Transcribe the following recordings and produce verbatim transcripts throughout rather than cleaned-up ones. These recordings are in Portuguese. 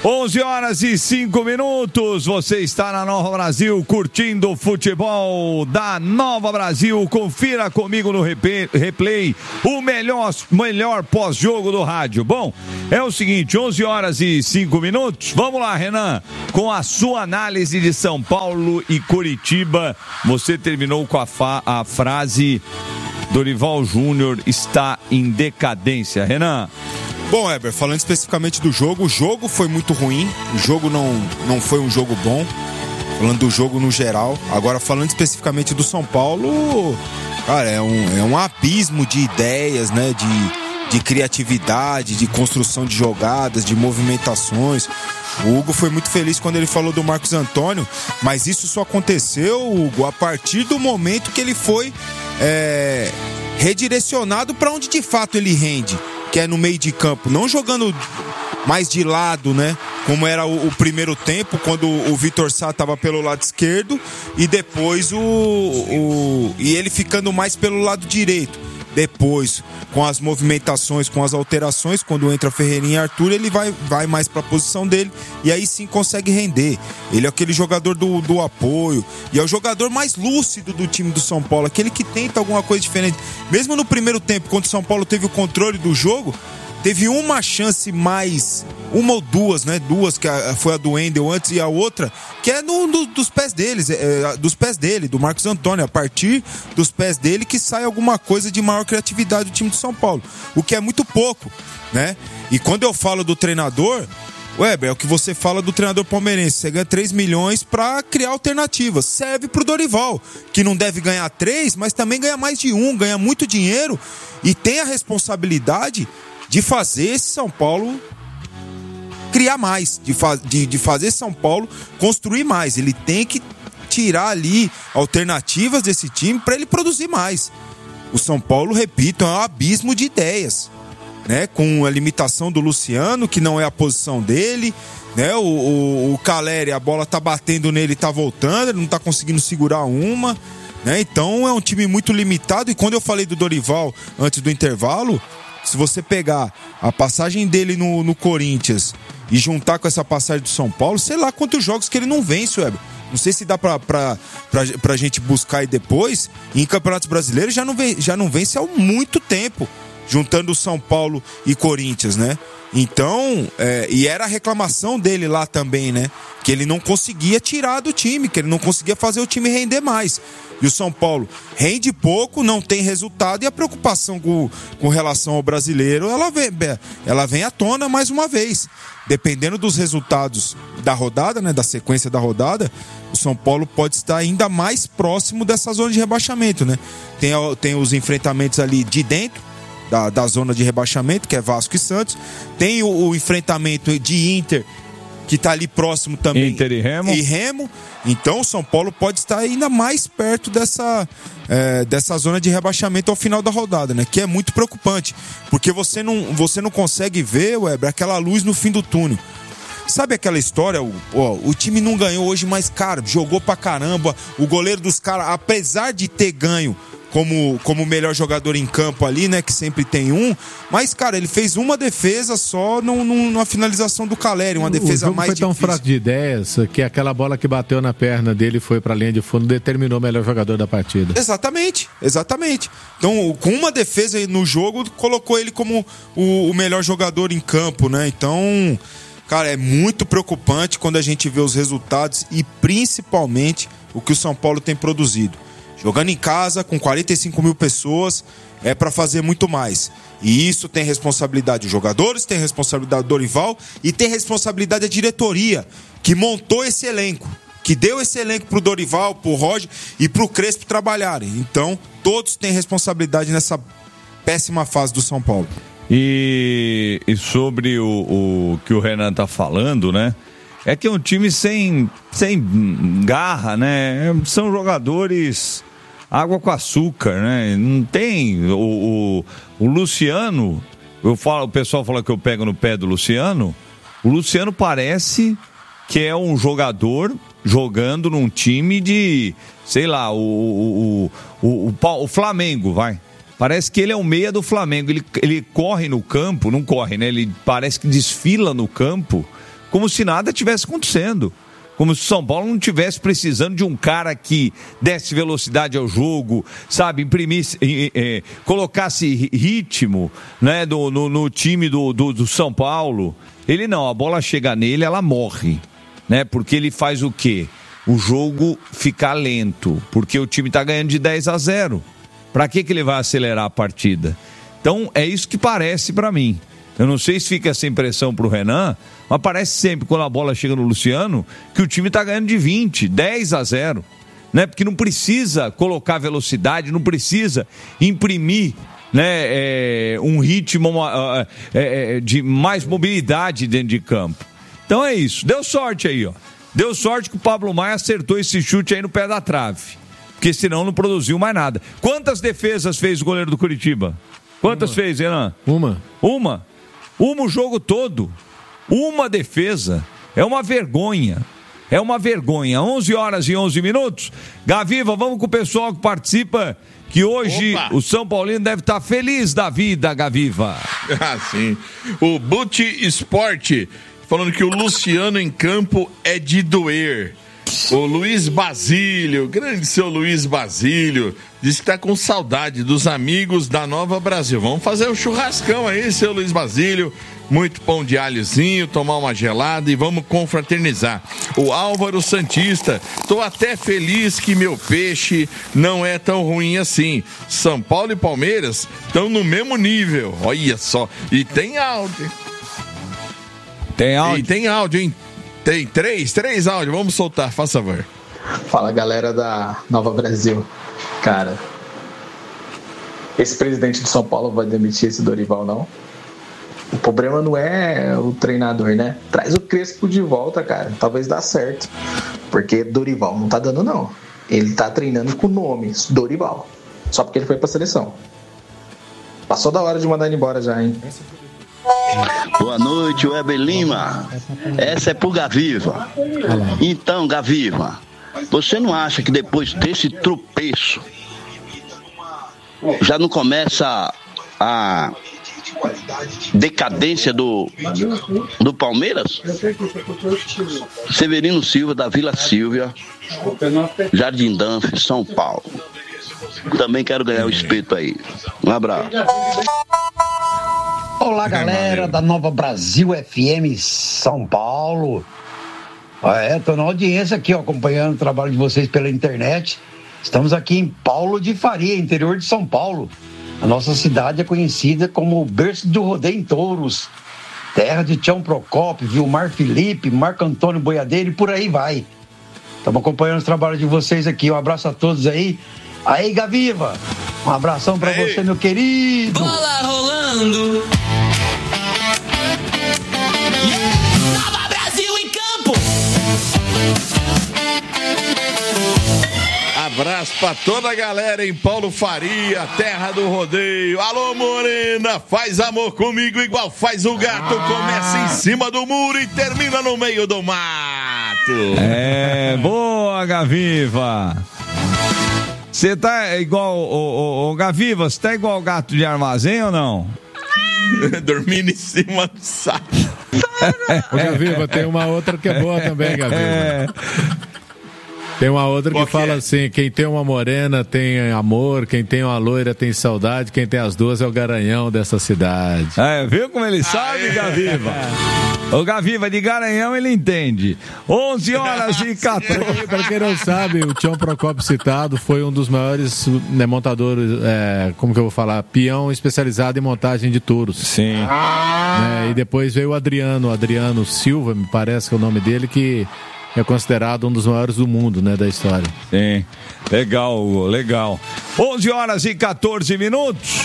onze horas e cinco minutos, você está na Nova Brasil, curtindo o futebol da Nova Brasil. Confira comigo no replay o melhor, melhor pós-jogo do rádio. Bom, é o seguinte, onze horas e cinco minutos, vamos lá, Renan, com a sua análise de São Paulo e Coritiba. Você terminou com a, fa- a frase: Dorival Júnior está em decadência. Renan. Bom, Heber, falando especificamente do jogo, o jogo foi muito ruim, o jogo não, não foi um jogo bom, falando do jogo no geral. Agora, falando especificamente do São Paulo, cara, é um, é um abismo de ideias, né, de, de criatividade, de construção de jogadas, de movimentações. O Hugo foi muito feliz quando ele falou do Marcos Antônio, mas isso só aconteceu, Hugo, a partir do momento que ele foi é, redirecionado para onde de fato ele rende, que é no meio de campo, não jogando mais de lado, né? Como era o, o primeiro tempo, quando o Vitor Sá estava pelo lado esquerdo e depois o, o e ele ficando mais pelo lado direito. Depois, com as movimentações, com as alterações, quando entra Ferreirinha e Arthur, ele vai, vai mais para a posição dele e aí sim consegue render. Ele é aquele jogador do, do apoio e é o jogador mais lúcido do time do São Paulo, aquele que tenta alguma coisa diferente. Mesmo no primeiro tempo, quando o São Paulo teve o controle do jogo, teve uma chance mais, uma ou duas, né? Duas, que foi a do Wendel antes e a outra, que é no, no, dos pés deles, é, dos pés dele, do Marcos Antônio. A partir dos pés dele que sai alguma coisa de maior criatividade do time do São Paulo, o que é muito pouco, né? E quando eu falo do treinador, Weber, é o que você fala do treinador palmeirense. Você ganha três milhões para criar alternativas. Serve pro Dorival, que não deve ganhar três, mas também ganha mais de um, ganha muito dinheiro e tem a responsabilidade de fazer esse São Paulo criar mais, de, fa- de, de fazer São Paulo construir mais. Ele tem que tirar ali alternativas desse time para ele produzir mais. O São Paulo, repito, é um abismo de ideias, né? Com a limitação do Luciano, que não é a posição dele, né? O, o, o Caleri, a bola tá batendo nele e tá voltando, ele não tá conseguindo segurar uma, né? Então é um time muito limitado. E quando eu falei do Dorival antes do intervalo, se você pegar a passagem dele no, no Corinthians e juntar com essa passagem do São Paulo, sei lá quantos jogos que ele não vence, Weber. Não sei se dá pra, pra, pra, pra gente buscar aí depois. E em campeonatos brasileiros já não, vem, já não vence há muito tempo, juntando o São Paulo e Corinthians, né? Então, é, e era a reclamação dele lá também, né? Que ele não conseguia tirar do time, que ele não conseguia fazer o time render mais. E o São Paulo rende pouco, não tem resultado, e a preocupação com, com relação ao brasileiro, ela vem, ela vem à tona mais uma vez. Dependendo dos resultados da rodada, né, da sequência da rodada, o São Paulo pode estar ainda mais próximo dessa zona de rebaixamento, né? Tem, tem os enfrentamentos ali de dentro da, da zona de rebaixamento, que é Vasco e Santos. Tem o, o enfrentamento de Inter, que está ali próximo também. Inter e Remo. E Remo. Então o São Paulo pode estar ainda mais perto dessa, é, dessa zona de rebaixamento ao final da rodada, né? Que é muito preocupante, porque você não, você não consegue ver, Weber, aquela luz no fim do túnel. Sabe aquela história, o, ó, o time não ganhou hoje, mas, cara, jogou pra caramba, o goleiro dos caras, apesar de ter ganho como, como melhor jogador em campo ali, né, que sempre tem um, mas, cara, ele fez uma defesa só no, no, numa finalização do Caleri, uma defesa mais difícil. O jogo foi tão fraco de ideias que aquela bola que bateu na perna dele e foi pra linha de fundo determinou o melhor jogador da partida. Exatamente, exatamente. Então, com uma defesa no jogo, colocou ele como o, o melhor jogador em campo, né, então... Cara, é muito preocupante quando a gente vê os resultados e principalmente o que o São Paulo tem produzido. Jogando em casa, com quarenta e cinco mil pessoas, é para fazer muito mais. E isso tem responsabilidade dos jogadores, tem responsabilidade do Dorival e tem responsabilidade da diretoria, que montou esse elenco, que deu esse elenco pro Dorival, pro Roger e pro Crespo trabalharem. Então, todos têm responsabilidade nessa péssima fase do São Paulo. E, e sobre o, o que o Renan tá falando, né? É que é um time sem, sem garra, né? São jogadores água com açúcar, né? Não tem... O, o, o Luciano, eu falo, o pessoal fala que eu pego no pé do Luciano. O Luciano parece que é um jogador jogando num time de, sei lá, o, o, o, o, o Flamengo, vai. Parece que ele é o meia do Flamengo. Ele, ele corre no campo, não corre, né? Ele parece que desfila no campo como se nada tivesse acontecendo. Como se o São Paulo não estivesse precisando de um cara que desse velocidade ao jogo, sabe, imprimisse, eh, eh, colocasse ritmo, né, do, no, no time do, do, do São Paulo. Ele não, a bola chega nele, ela morre, né, porque ele faz o quê? O jogo ficar lento, porque o time está ganhando de dez a zero. Para que que ele vai acelerar a partida? Então, é isso que parece para mim. Eu não sei se fica essa impressão pro Renan, mas parece sempre, quando a bola chega no Luciano, que o time tá ganhando de vinte, dez a zero, né? Porque não precisa colocar velocidade, não precisa imprimir, né, é, um ritmo uma, é, é, de mais mobilidade dentro de campo. Então é isso, deu sorte aí, ó. Deu sorte que o Pablo Maia acertou esse chute aí no pé da trave, porque senão não produziu mais nada. Quantas defesas fez o goleiro do Curitiba? Quantas Uma. fez, Renan? Uma. Uma? Uma o jogo todo. Uma defesa. É uma vergonha. É uma vergonha. onze horas e onze minutos. Gaviva, vamos com o pessoal que participa, que hoje Opa. o São Paulino deve estar feliz da vida, Gaviva. Ah, sim. O Buti Esporte, falando que o Luciano em campo é de doer. O Luiz Basílio, grande seu Luiz Basílio, disse que tá com saudade dos amigos da Nova Brasil. Vamos fazer um churrascão aí, seu Luiz Basílio. Muito pão de alhozinho, tomar uma gelada e vamos confraternizar. O Álvaro Santista, tô até feliz que meu peixe não é tão ruim assim. São Paulo e Palmeiras estão no mesmo nível, olha só. E tem áudio. Tem áudio? E tem áudio, hein? Tem três, três áudios, vamos soltar, faça favor. Fala, galera da Nova Brasil. Cara, esse presidente de São Paulo vai demitir esse Dorival, não? O problema não é o treinador, né? Traz o Crespo de volta, cara, talvez dá certo. Porque Dorival não tá dando, não. Ele tá treinando com o nome Dorival, só porque ele foi pra seleção. Passou da hora de mandar ele embora já, hein? Boa noite, Weber Lima. Essa é pro Gaviva. Então, Gaviva, você não acha que depois desse tropeço já não começa a decadência do, do Palmeiras? Severino Silva, da Vila Silvia, Jardim Danfe, São Paulo. Também quero ganhar o espeto aí. Um abraço. Olá, galera da Nova Brasil F M São Paulo. É, tô na audiência aqui, ó, acompanhando o trabalho de vocês pela internet. Estamos aqui em Paulo de Faria, interior de São Paulo. A nossa cidade é conhecida como o berço do rodeio em touros, terra de Tião Procópio, Vilmar Felipe, Marco Antônio Boiadeiro e por aí vai. Estamos acompanhando o trabalho de vocês aqui. Um abraço a todos aí. Aí, Gaviva, um abração pra aí. Você, meu querido. Bola rolando. Yeah! Nova Brasil em campo. Abraço pra toda a galera em Paulo Faria, terra do rodeio. Alô, Morena, faz amor comigo igual faz o gato. Começa em cima do muro e termina no meio do mato. É, boa, Gaviva. Você tá igual, ô, ô, ô Gaviva, você tá igual o gato de armazém ou não? Dormindo em cima do saco. Ô, Gaviva, tem uma outra que é boa também, Gaviva. É. Tem uma outra que fala assim: quem tem uma morena tem amor, quem tem uma loira tem saudade, quem tem as duas é o garanhão dessa cidade. É, viu como ele sabe, Gaviva? O Gaviva de Garanhão ele entende. onze horas e quatorze. Para quem não sabe, o Tião Procópio citado foi um dos maiores, né, montadores, é, como que eu vou falar, peão especializado em montagem de touros. Sim. É, e depois veio o Adriano, Adriano Silva, me parece que é o nome dele, que é considerado um dos maiores do mundo, né, da história. Sim, legal, Hugo, legal. onze horas e quatorze minutos.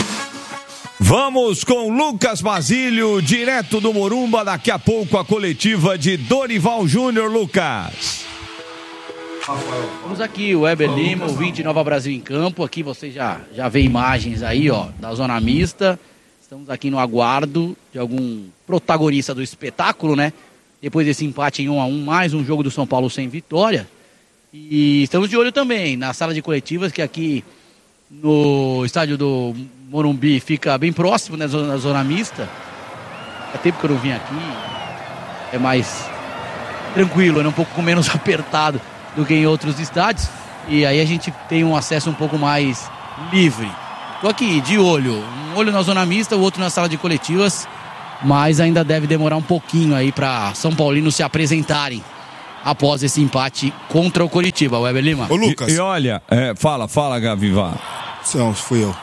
Vamos com Lucas Basílio, direto do Morumba, daqui a pouco a coletiva de Dorival Júnior. Lucas. Vamos aqui, o Weber Lima, o vinte Nova Brasil em campo. Aqui você já, já vê imagens aí, ó, da zona mista. Estamos aqui no aguardo de algum protagonista do espetáculo, né? Depois desse empate em um a um, mais um jogo do São Paulo sem vitória. E estamos de olho também na sala de coletivas, que aqui no estádio do Morumbi fica bem próximo, né, na zona mista. Há tempo que eu não vim aqui. é mais tranquilo, é um pouco menos apertado do que em outros estádios. E aí a gente tem um acesso um pouco mais livre. Tô aqui de olho, um olho na zona mista, o outro na sala de coletivas, mas ainda deve demorar um pouquinho aí para São Paulinos se apresentarem após esse empate contra o Coritiba, Weber Lima. Ô, Lucas. E, e olha, é, fala, fala, Gaviva. Não, fui eu.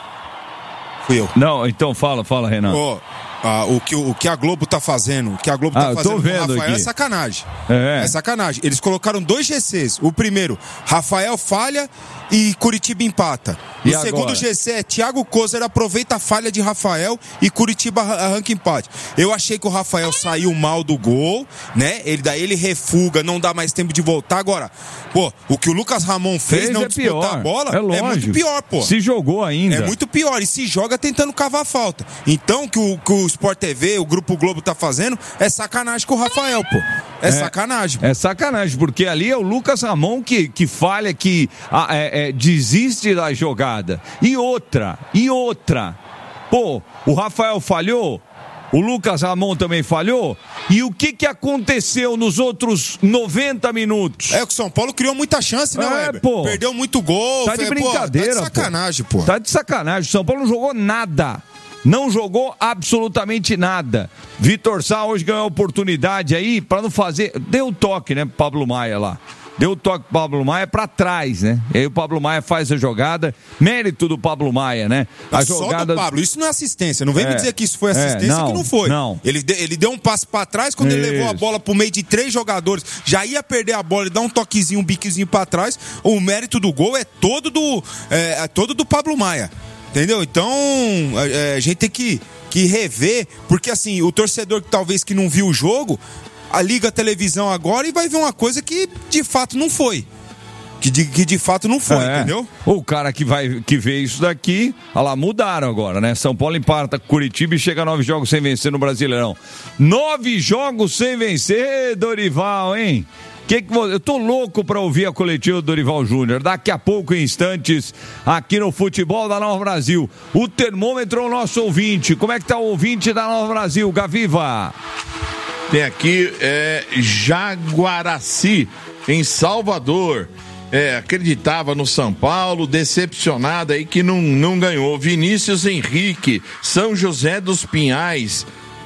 Fui eu. Não, então fala, fala, Renan. Ó, ah, o, que, o que a Globo tá fazendo, o que a Globo tá Ah, eu tô fazendo vendo com o Rafael aqui. é sacanagem. É. É sacanagem. Eles colocaram dois G Cs. O primeiro, Rafael falha e Curitiba empata. E o segundo agora? G C é Thiago Kozer aproveita a falha de Rafael e Curitiba arranca empate. Eu achei que o Rafael saiu mal do gol, né? Ele daí ele refuga, não dá mais tempo de voltar. Agora, pô, o que o Lucas Ramon fez, Fez não é disputar pior. a bola É lógico. muito pior, pô. Se jogou ainda. É muito pior. E se joga tentando cavar a falta. Então, o que o, que o Sport T V, o Grupo Globo tá fazendo é sacanagem com o Rafael, pô. É, é sacanagem. É sacanagem, porque ali é o Lucas Ramon que, que falha, que ah, é, é, desiste da jogada. E outra, e outra. Pô, o Rafael falhou, o Lucas Ramon também falhou. E o que, que aconteceu nos outros noventa minutos? É que o São Paulo criou muita chance, né, É, Weber? pô. Perdeu muito gol. Tá de foi, pô, brincadeira, tá de sacanagem, pô. Tá de sacanagem. O São Paulo não jogou nada. Não jogou absolutamente nada. Vitor Sá hoje ganhou a oportunidade aí para não fazer. Deu toque, né, pro Pablo Maia lá. Deu o toque pro Pablo Maia pra trás, né? E aí o Pablo Maia faz a jogada. Mérito do Pablo Maia, né? A Mas jogada só do Pablo, isso não é assistência. Não vem É. me dizer que isso foi assistência, É, não, que não foi. não. Ele, de, ele deu um passo pra trás quando ele levou a Isso. bola pro meio de três jogadores. Já ia perder a bola e dar um toquezinho, um biquezinho pra trás. O mérito do gol é todo do, é, é todo do Pablo Maia. Entendeu? Então, é, a gente tem que, que rever, porque assim, o torcedor que talvez que não viu o jogo, a liga a televisão agora e vai ver uma coisa que de fato não foi. Que de, que de fato não foi, É. entendeu? O cara que vai que vê isso daqui, olha lá, mudaram agora, né? São Paulo empata com Curitiba e chega a nove jogos sem vencer no Brasileirão. Nove jogos sem vencer, Dorival, hein? Que que você... Eu tô louco pra ouvir a coletiva do Dorival Júnior. Daqui a pouco, em instantes, aqui no Futebol da Nova Brasil. O termômetro é o nosso ouvinte. Como é que tá o ouvinte da Nova Brasil, Gaviva? Tem aqui é, Jaguaraci, em Salvador. É, acreditava no São Paulo, decepcionado aí que não, não ganhou. Vinícius Henrique, São José dos Pinhais.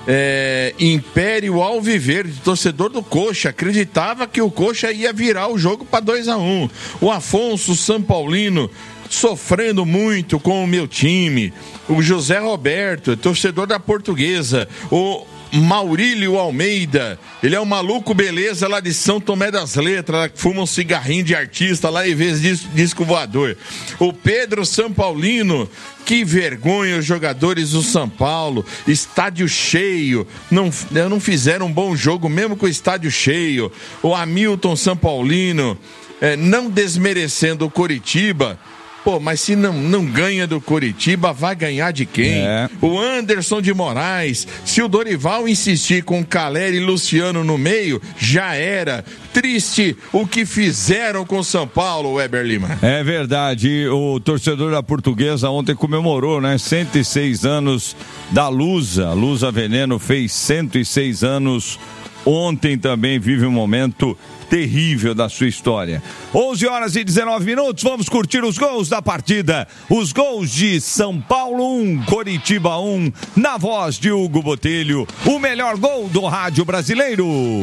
É, Império Alviverde, torcedor do Coxa, acreditava que o Coxa ia virar o jogo para dois a um. O Afonso São Paulino, sofrendo muito com o meu time. O José Roberto, torcedor da Portuguesa. O Maurílio Almeida, ele é um maluco beleza lá de São Tomé das Letras, que fuma um cigarrinho de artista lá em vez de disco voador. O Pedro São Paulino, que vergonha os jogadores do São Paulo, estádio cheio, não, não fizeram um bom jogo mesmo com o estádio cheio. O Hamilton São Paulino, é, não desmerecendo o Coritiba, pô, mas se não, não ganha do Coritiba, vai ganhar de quem? É. O Anderson de Moraes, se o Dorival insistir com Caleri e Luciano no meio, já era. Triste o que fizeram com São Paulo, Weber Lima. É verdade, o torcedor da Portuguesa ontem comemorou, né? cento e seis anos da Lusa. A Lusa Veneno fez cento e seis anos. Ontem também vive um momento terrível da sua história. onze horas e dezenove minutos, vamos curtir os gols da partida. Os gols de São Paulo um, Coritiba um, na voz de Hugo Botelho, o melhor gol do rádio brasileiro.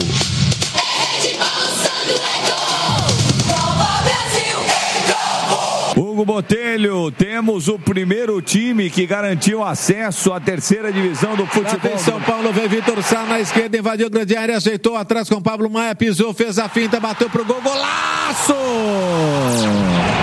Hugo Botelho, temos o primeiro time que garantiu acesso à terceira divisão do futebol. Em São Paulo, vem Vitor Sá na esquerda, invadiu a grande área, ajeitou atrás com Pablo Maia, pisou, fez a finta, bateu pro gol, golaço!